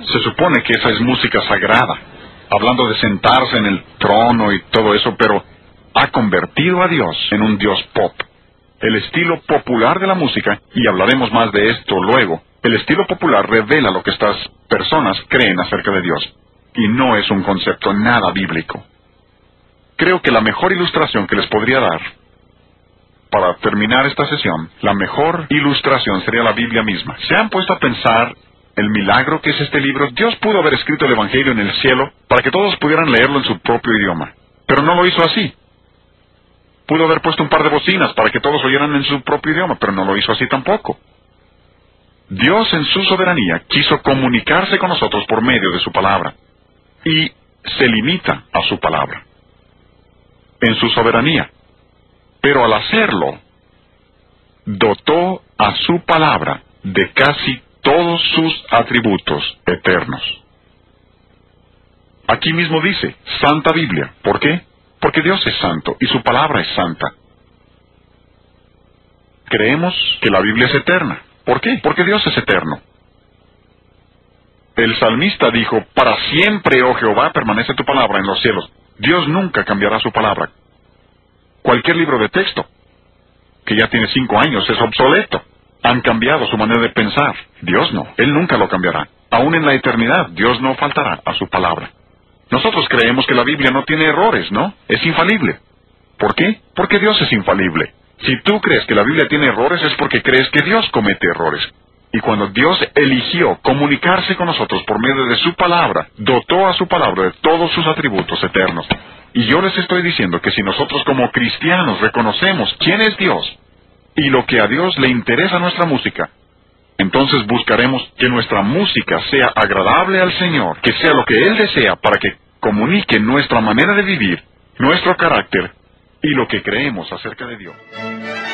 Se supone que esa es música sagrada, hablando de sentarse en el trono y todo eso, pero ha convertido a Dios en un Dios pop. El estilo popular de la música, y hablaremos más de esto luego, el estilo popular revela lo que estas personas creen acerca de Dios, y no es un concepto nada bíblico. Creo que la mejor ilustración que les podría dar, para terminar esta sesión, la mejor ilustración sería la Biblia misma. ¿Se han puesto a pensar el milagro que es este libro? Dios pudo haber escrito el Evangelio en el cielo para que todos pudieran leerlo en su propio idioma, pero no lo hizo así. Pudo haber puesto un par de bocinas para que todos oyeran en su propio idioma, pero no lo hizo así tampoco. Dios en su soberanía quiso comunicarse con nosotros por medio de su palabra, y se limita a su palabra, en su soberanía. Pero al hacerlo, dotó a su palabra de casi todos sus atributos eternos. Aquí mismo dice, Santa Biblia. ¿Por qué? Porque Dios es santo y su palabra es santa. Creemos que la Biblia es eterna. ¿Por qué? Porque Dios es eterno. El salmista dijo, para siempre, oh Jehová, permanece tu palabra en los cielos. Dios nunca cambiará su palabra. Cualquier libro de texto, que ya tiene 5 años, es obsoleto. Han cambiado su manera de pensar. Dios no. Él nunca lo cambiará. Aún en la eternidad, Dios no faltará a su palabra. Nosotros creemos que la Biblia no tiene errores, ¿no? Es infalible. ¿Por qué? Porque Dios es infalible. Si tú crees que la Biblia tiene errores, es porque crees que Dios comete errores. Y cuando Dios eligió comunicarse con nosotros por medio de su palabra, dotó a su palabra de todos sus atributos eternos. Y yo les estoy diciendo que si nosotros como cristianos reconocemos quién es Dios y lo que a Dios le interesa nuestra música, entonces buscaremos que nuestra música sea agradable al Señor, que sea lo que Él desea para que comunique nuestra manera de vivir, nuestro carácter y lo que creemos acerca de Dios.